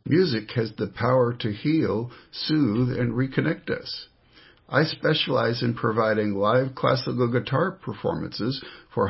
Music has the power to heal, soothe, and reconnect us. I specialize in providing live classical guitar performances for